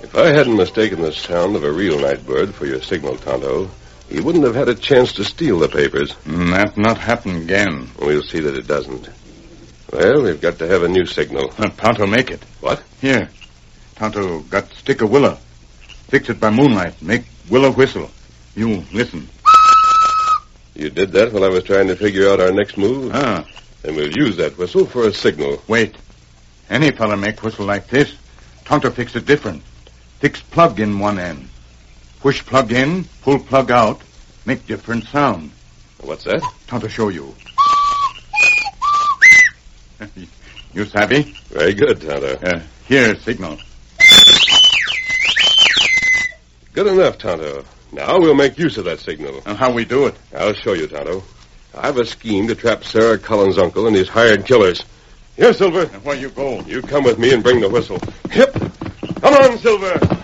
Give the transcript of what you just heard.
If I hadn't mistaken the sound of a real night bird for your signal, Tonto, he wouldn't have had a chance to steal the papers. That not happen again. We'll see that it doesn't. Well, we've got to have a new signal. Tonto make it. What? Here. Tonto got stick of willow. Fix it by moonlight. Make willow whistle. You listen. You did that while I was trying to figure out our next move? Ah. And we'll use that whistle for a signal. Wait. Any fella make whistle like this. Tonto fix it different. Fix plug in one end. Push plug in, pull plug out, make different sound. What's that? Tonto show you. You savvy? Very good, Tonto. Here, signal. Good enough, Tonto. Now we'll make use of that signal. And how we do it? I'll show you, Tonto. I've a scheme to trap Sarah Cullen's uncle and his hired killers. Here, Silver. And where you go? You come with me and bring the whistle. Hip! Come on, Silver!